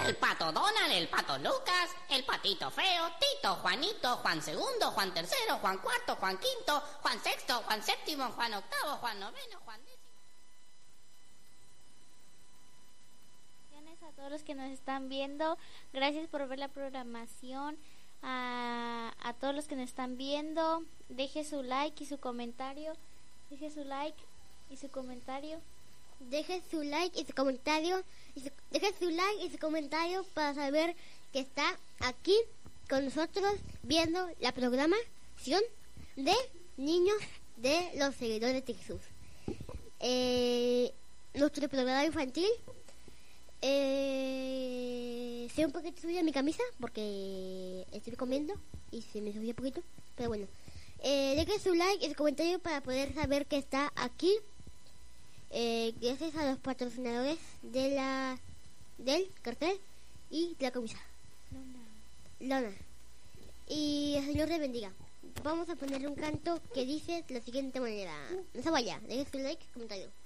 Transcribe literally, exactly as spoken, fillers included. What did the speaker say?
el pato Donald, el pato Lucas, el patito feo, Tito, Juanito, Juan segundo, Juan tercero, Juan cuarto, Juan quinto, Juan sexto, Juan séptimo, Juan octavo, Juan noveno, Juan décimo. A todos los que nos están viendo, gracias por ver la programación. A, a todos los que nos están viendo, deje su like y su comentario. Deje su like y su comentario. Deje su like y su comentario. Y su, deje su like y su comentario para saber que está aquí con nosotros viendo la programación de niños de los seguidores de Jesús. Eh, nuestro programa infantil. Eh, sé un poquito subida mi camisa porque estoy comiendo y se me subió un poquito, pero bueno, eh, dejen su like y su comentario para poder saber que está aquí, eh, gracias a los patrocinadores de la del cartel y de la camisa Lona. Lona. Y el Señor le bendiga. Vamos a poner un canto que dice de la siguiente manera: no se vaya, dejen su like y comentario.